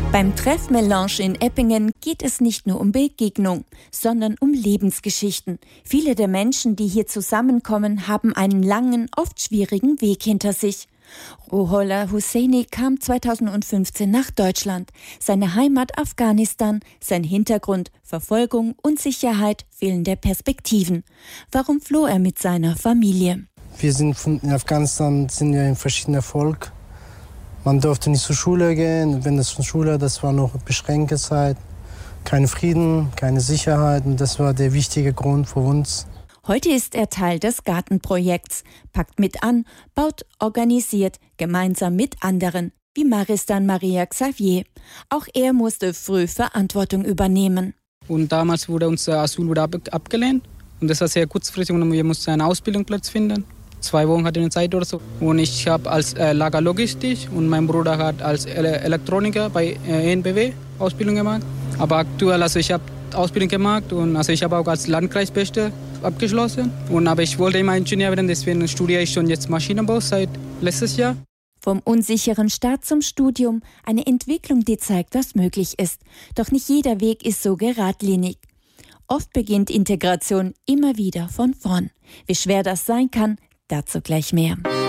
Beim Treffmelange in Eppingen geht es nicht nur um Begegnung, sondern um Lebensgeschichten. Viele der Menschen, die hier zusammenkommen, haben einen langen, oft schwierigen Weg hinter sich. Ruhollah Husseini kam 2015 nach Deutschland. Seine Heimat Afghanistan, sein Hintergrund Verfolgung, Unsicherheit, fehlende Perspektiven. Warum floh er mit seiner Familie? Wir sind in Afghanistan, sind ja in verschiedenen Volk. Man durfte nicht zur Schule gehen. Wenn das von Schule, das war noch beschränkte Zeit. Kein Frieden, keine Sicherheit. Und das war der wichtige Grund für uns. Heute ist er Teil des Gartenprojekts, packt mit an, baut, organisiert, gemeinsam mit anderen, wie Maristan Maria Xavier. Auch er musste früh Verantwortung übernehmen. Und damals wurde unser Asyl abgelehnt. Und das war sehr kurzfristig und wir mussten einen Ausbildungsplatz finden. 2 Wochen hatte ich Zeit oder so. Und ich habe als Lagerlogistik und mein Bruder hat als Elektroniker bei ENBW Ausbildung gemacht. Aber aktuell, also ich habe Ausbildung gemacht und also ich habe auch als Landkreisbeste abgeschlossen. Aber ich wollte immer Ingenieur werden, deswegen studiere ich schon jetzt Maschinenbau seit letztes Jahr. Vom unsicheren Start zum Studium, eine Entwicklung, die zeigt, was möglich ist. Doch nicht jeder Weg ist so geradlinig. Oft beginnt Integration immer wieder von vorn. Wie schwer das sein kann, dazu gleich mehr.